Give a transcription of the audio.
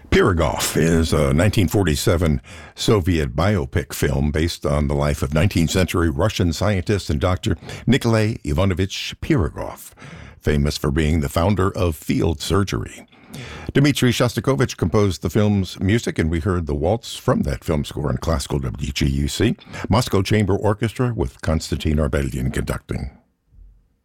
Pirogov is a 1947 Soviet biopic film based on the life of 19th century Russian scientist and doctor Nikolai Ivanovich Pirogov, famous for being the founder of field surgery. Dmitry Shostakovich composed the film's music, and we heard the waltz from that film score in classical WGUC, Moscow Chamber Orchestra with Konstantin Arbelyan conducting.